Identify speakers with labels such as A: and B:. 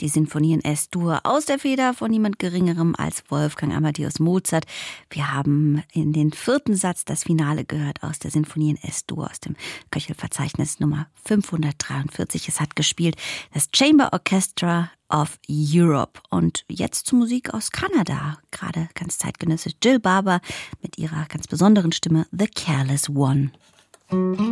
A: Die Sinfonien S-Dur aus der Feder von niemand Geringerem als Wolfgang Amadeus Mozart. Wir haben in den 4. Satz das Finale gehört aus der Sinfonien S-Dur aus dem Köchelverzeichnis Nummer 543. Es hat gespielt das Chamber Orchestra of Europe. Und jetzt zur Musik aus Kanada. Gerade ganz zeitgenössisch Jill Barber mit ihrer ganz besonderen Stimme The Careless One.